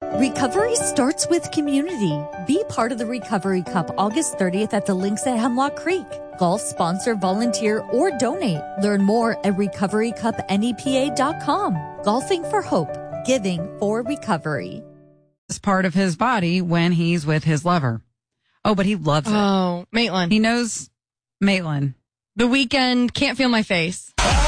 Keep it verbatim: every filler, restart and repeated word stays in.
Recovery starts with community. Be part of the Recovery Cup August thirtieth at the Links at Hemlock Creek. Golf, sponsor, volunteer, or donate. Learn more at recovery cup nepa dot com. Golfing for hope. Giving for recovery. It's part of his body when he's with his lover. Oh, but he loves it. Oh, Maitland. He knows Maitland. The Weeknd, Can't Feel My Face.